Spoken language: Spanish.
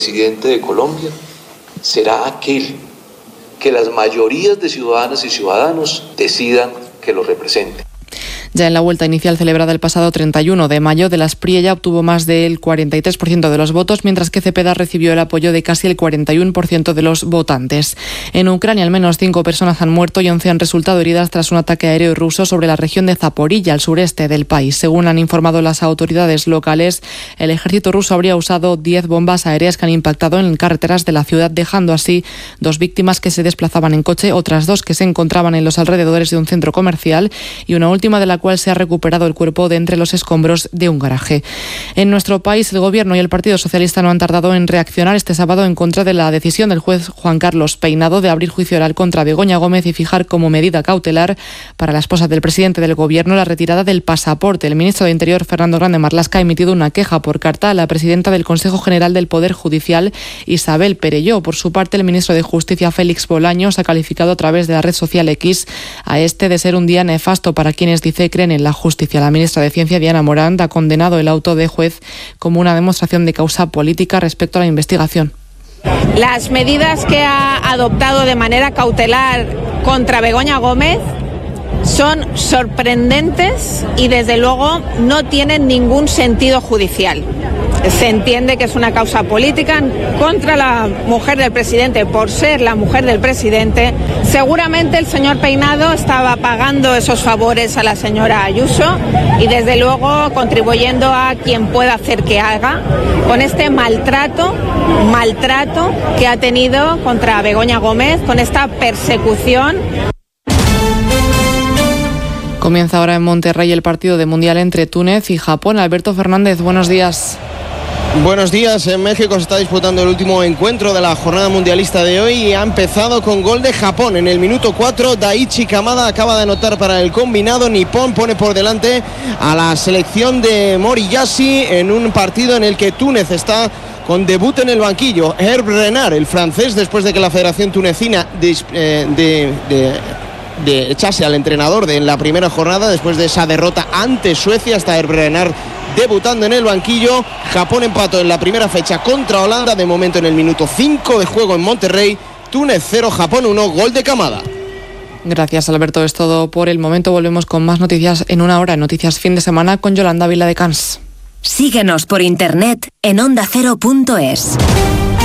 presidente de Colombia será aquel que las mayorías de ciudadanas y ciudadanos decidan que lo represente. Ya en la vuelta inicial celebrada el pasado 31 de mayo, de las Priella obtuvo más del 43% de los votos, mientras que Cepeda recibió el apoyo de casi el 41% de los votantes. En Ucrania, al menos 5 personas han muerto y 11 han resultado heridas tras un ataque aéreo ruso sobre la región de Zaporilla, al sureste del país. Según han informado las autoridades locales, el ejército ruso habría usado 10 bombas aéreas que han impactado en carreteras de la ciudad, dejando así 2 víctimas que se desplazaban en coche, otras 2 que se encontraban en los alrededores de un centro comercial y una última de la cual se ha recuperado el cuerpo de entre los escombros de un garaje. En nuestro país, el Gobierno y el Partido Socialista no han tardado en reaccionar este sábado en contra de la decisión del juez Juan Carlos Peinado de abrir juicio oral contra Begoña Gómez y fijar como medida cautelar para la esposa del presidente del Gobierno la retirada del pasaporte. El ministro de Interior, Fernando Grande Marlaska, ha emitido una queja por carta a la presidenta del Consejo General del Poder Judicial, Isabel Perelló. Por su parte, el ministro de Justicia, Félix Bolaños, ha calificado a través de la red social X a este de ser un día nefasto para quienes dice creen en la justicia. La ministra de Ciencia, Diana Morant, ha condenado el auto de juez como una demostración de causa política respecto a la investigación. Las medidas que ha adoptado de manera cautelar contra Begoña Gómez son sorprendentes y desde luego no tienen ningún sentido judicial. Se entiende que es una causa política contra la mujer del presidente por ser la mujer del presidente. Seguramente el señor Peinado estaba pagando esos favores a la señora Ayuso y desde luego contribuyendo a quien pueda hacer que haga con este maltrato que ha tenido contra Begoña Gómez, con esta persecución. Comienza ahora en Monterrey el partido de Mundial entre Túnez y Japón. Alberto Fernández, buenos días. Buenos días. En México se está disputando el último encuentro de la jornada mundialista de hoy y ha empezado con gol de Japón. En el minuto 4, Daichi Kamada acaba de anotar para el combinado. Nippon pone por delante a la selección de Moriyashi en un partido en el que Túnez está con debut en el banquillo. Hervé Renard, el francés, después de que la Federación Tunecina de echarse al entrenador en la primera jornada, después de esa derrota ante Suecia, está Hervé Renard debutando en el banquillo. Japón empató en la primera fecha contra Holanda, de momento en el minuto 5 de juego en Monterrey. Túnez 0, Japón 1, gol de Kamada. Gracias, Alberto, es todo por el momento. Volvemos con más noticias en una hora, Noticias Fin de Semana con Yolanda Viladecans. Síguenos por internet en ondacero.es.